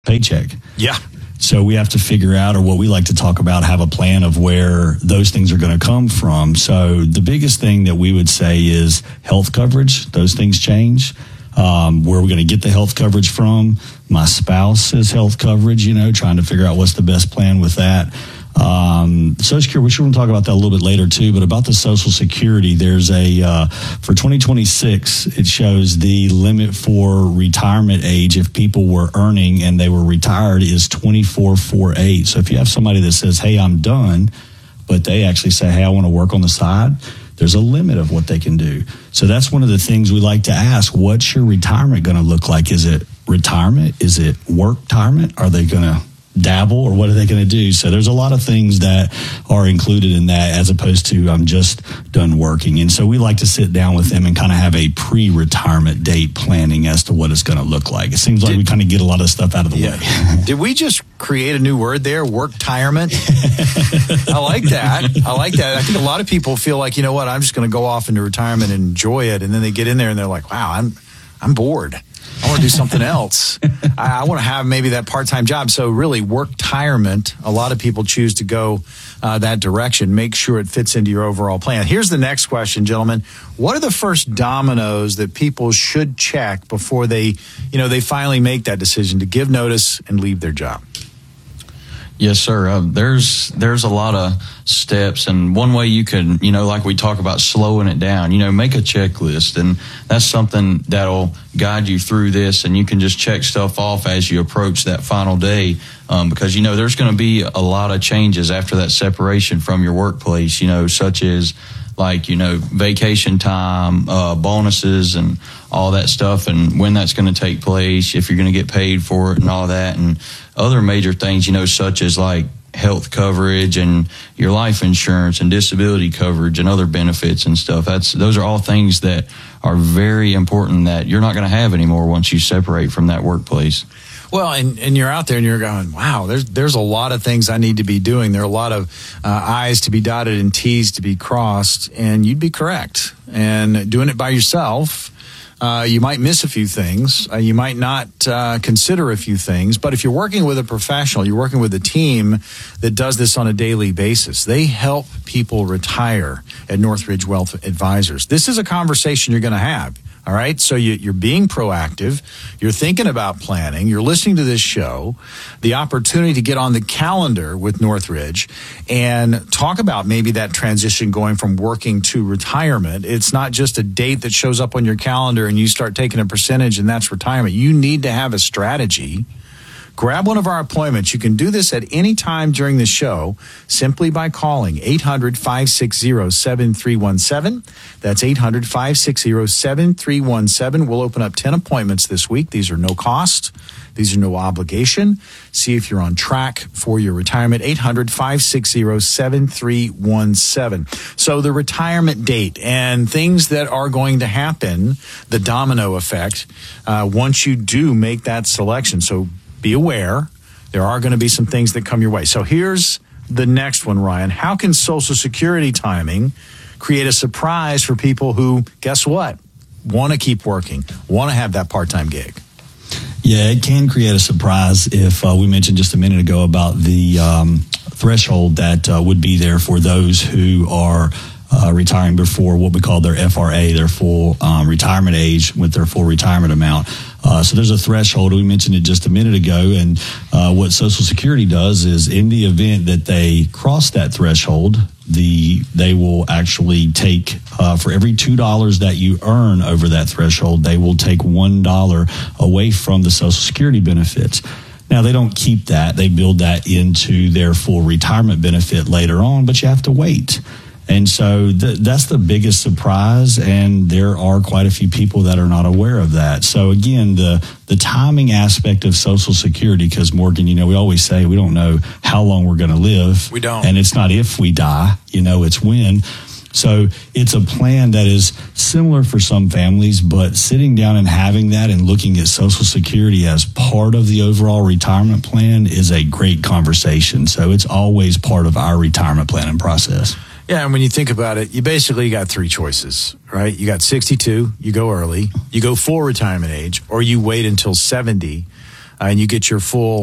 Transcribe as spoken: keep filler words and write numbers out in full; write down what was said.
paycheck. Yeah. So we have to figure out, or what we like to talk about, have a plan of where those things are going to come from. So the biggest thing that we would say is health coverage. Those things change. Um, where we're going to get the health coverage from. My spouse's health coverage, you know, trying to figure out what's the best plan with that. Um, Social Security, we should want to talk about that a little bit later too, but about the Social Security, there's a, uh, for twenty twenty-six, it shows the limit for retirement age if people were earning and they were retired is twenty-four forty-eight. So if you have somebody that says, hey, I'm done, but they actually say, hey, I want to work on the side, there's a limit of what they can do. So that's one of the things we like to ask. What's your retirement going to look like? Is it retirement? Is it work-tirement? Are they going to dabble, or what are they going to do? So there's a lot of things that are included in that, as opposed to I'm just done working. And so we like to sit down with them and kind of have a pre-retirement date planning as to what it's going to look like. It seems like Did, we kind of get a lot of stuff out of the yeah. way. Did we just create a new word there? Work-tirement? I like that. I like that. I think a lot of people feel like, you know what, I'm just going to go off into retirement and enjoy it. And then they get in there and they're like, wow, I'm I'm bored. I want to do something else. I, I want to have maybe that part-time job. So really, work-tirement, a lot of people choose to go uh, that direction. Make sure it fits into your overall plan. Here's the next question, gentlemen. What are the first dominoes that people should check before they, you know, they finally make that decision to give notice and leave their job? Yes, sir. Uh, there's there's a lot of steps, and one way you can, you know, like we talk about slowing it down, you know, make a checklist, and that's something that'll guide you through this, and you can just check stuff off as you approach that final day, um, because, you know, there's going to be a lot of changes after that separation from your workplace, you know, such as like, you know, vacation time, uh, bonuses and all that stuff, and when that's going to take place, if you're going to get paid for it and all that, and other major things, you know, such as like health coverage and your life insurance and disability coverage and other benefits and stuff. That's those are all things that are very important that you're not going to have anymore once you separate from that workplace. Well, and, and you're out there and you're going, wow, there's there's a lot of things I need to be doing. There are a lot of uh, I's to be dotted and T's to be crossed, and you'd be correct. And doing it by yourself, uh, you might miss a few things. Uh, you might not uh, consider a few things. But if you're working with a professional, you're working with a team that does this on a daily basis. They help people retire at Northridge Wealth Advisors. This is a conversation you're going to have. All right, so you, you're being proactive, you're thinking about planning, you're listening to this show, the opportunity to get on the calendar with Northridge and talk about maybe that transition going from working to retirement. It's not just a date that shows up on your calendar and you start taking a percentage and that's retirement. You need to have a strategy. Grab one of our appointments. You can do this at any time during the show simply by calling eight hundred, five six zero, seven three one seven. That's eight hundred, five six zero, seven three one seven. We'll open up ten appointments this week. These are no cost. These are no obligation. See if you're on track for your retirement. eight hundred, five six zero, seven three one seven. So the retirement date and things that are going to happen, the domino effect, uh, once you do make that selection. So be aware, there are going to be some things that come your way. So here's the next one, Ryan. How can Social Security timing create a surprise for people who, guess what, want to keep working, want to have that part-time gig? Yeah, it can create a surprise if uh, we mentioned just a minute ago about the um, threshold that uh, would be there for those who are Uh, retiring before what we call their F R A, their full um, retirement age with their full retirement amount. Uh, so there's a threshold. We mentioned it just a minute ago. And uh, what Social Security does is in the event that they cross that threshold, the they will actually take, uh, for every two dollars that you earn over that threshold, they will take one dollar away from the Social Security benefits. Now, they don't keep that. They build that into their full retirement benefit later on, but you have to wait. And so th- that's the biggest surprise, and there are quite a few people that are not aware of that. So again, the the timing aspect of Social Security, because Morgan, you know, we always say we don't know how long we're going to live. We don't. And it's not if we die, you know, it's when. So it's a plan that is similar for some families, but sitting down and having that and looking at Social Security as part of the overall retirement plan is a great conversation. So it's always part of our retirement planning process. Yeah, and when you think about it, you basically got three choices, right? You got sixty-two, you go early, you go full retirement age, or you wait until seventy uh, and you get your full